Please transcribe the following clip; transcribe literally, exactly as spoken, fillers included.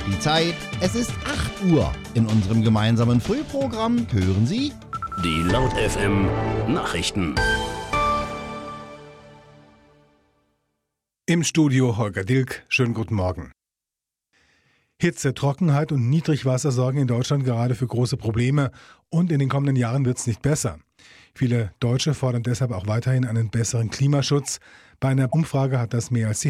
Die Zeit, es ist acht Uhr. In unserem gemeinsamen Frühprogramm hören Sie die Laut F M Nachrichten. Im Studio Holger Dilk. Schönen guten Morgen. Hitze, Trockenheit und Niedrigwasser sorgen in Deutschland gerade für große Probleme und in den kommenden Jahren wird es nicht besser. Viele Deutsche fordern deshalb auch weiterhin einen besseren Klimaschutz. Bei einer Umfrage hat das mehr als die